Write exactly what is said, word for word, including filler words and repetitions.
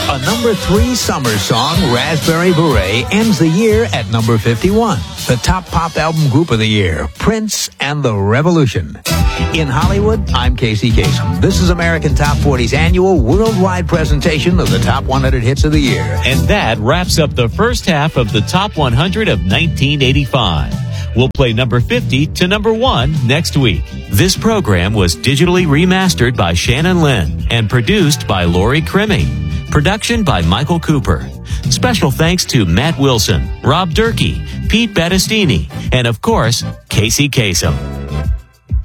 A number three summer song, Raspberry Beret, ends the year at number fifty-one. The top pop album group of the year, Prince and the Revolution. In Hollywood, I'm Casey Kasem. This is American Top forty's annual worldwide presentation of the top one hundred hits of the year. And that wraps up the first half of the Top one hundred of nineteen eighty-five. We'll play number fifty to number one next week. This program was digitally remastered by Shannon Lynn and produced by Lori Crimmy. Production by Michael Cooper. Special thanks to Matt Wilson, Rob Durkee, Pete Battistini, and of course, Casey Kasem.